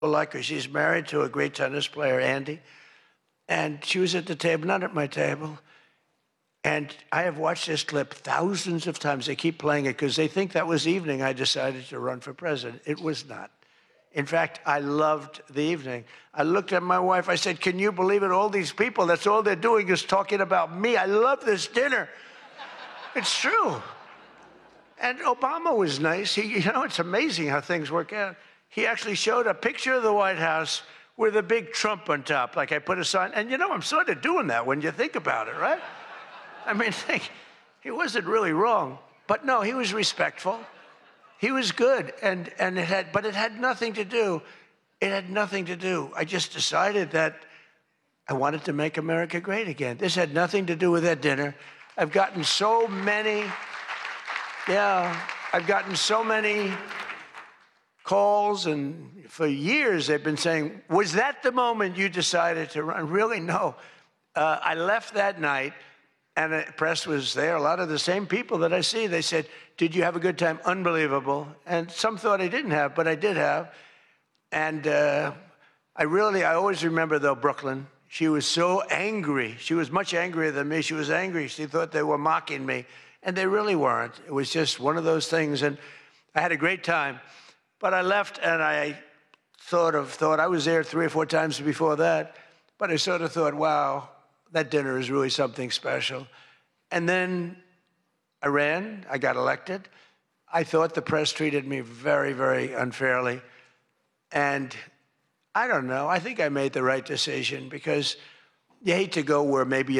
like her. She's married to a great tennis player, Andy. And she was at the table, not at my table. And I have watched this clip thousands of times. They keep playing it because they think that was the evening I decided to run for president. It was not. In fact, I loved the evening. I looked at my wife. I said, can you believe it? All these people, that's all they're doing is talking about me. I love this dinner. It's true. And Obama was nice. It's amazing how things work out. He actually showed a picture of the White House with a big Trump on top. Like I put a sign. And, I'm sort of doing that when you think about it, right? I mean, he wasn't really wrong. But no, he was respectful. He was good. But it had nothing to do. It had nothing to do. I just decided that I wanted to make America great again. This had nothing to do with that dinner. I've gotten so many calls, and for years they've been saying, was that the moment you decided to run? Really, no. I left that night, and the press was there. A lot of the same people that I see, they said, did you have a good time? Unbelievable. And some thought I didn't have, but I did have. And I always remember, though, Brooklyn. She was so angry. She was much angrier than me. She was angry. She thought they were mocking me. And they really weren't. It was just one of those things. And I had a great time. But I left, and I sort of thought, I was there 3 or 4 times before that, but I sort of thought, wow, that dinner is really something special. And then I ran. I got elected. I thought the press treated me very, very unfairly. And I don't know. I think I made the right decision, because you hate to go where maybe